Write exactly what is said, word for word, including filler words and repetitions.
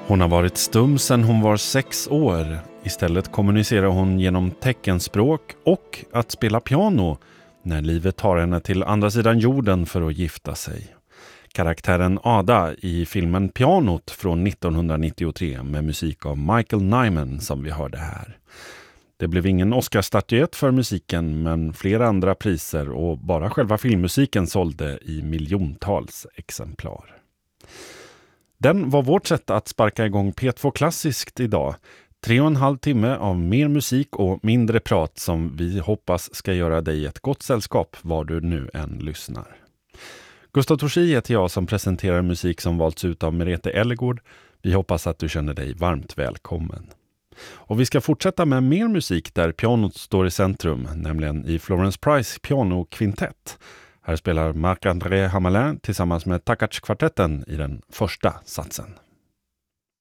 Hon har varit stum sedan hon var sex år. Istället kommunicerar hon genom teckenspråk och att spela piano när livet tar henne till andra sidan jorden för att gifta sig. Karaktären Ada i filmen Pianot från nittonhundranittiotre med musik av Michael Nyman som vi hörde här. Det blev ingen Oscar-statyett för musiken men flera andra priser och bara själva filmmusiken sålde i miljontals exemplar. Den var vårt sätt att sparka igång P två Klassiskt idag. Tre och en halv timme av mer musik och mindre prat som vi hoppas ska göra dig ett gott sällskap var du nu än lyssnar. Gustav Torsi heter jag som presenterar musik som valts ut av Merete Ellegård. Vi hoppas att du känner dig varmt välkommen. Och vi ska fortsätta med mer musik där pianot står i centrum, nämligen i Florence Price pianokvintett. Här spelar Marc-André Hamelin tillsammans med Takacs-kvartetten i den första satsen.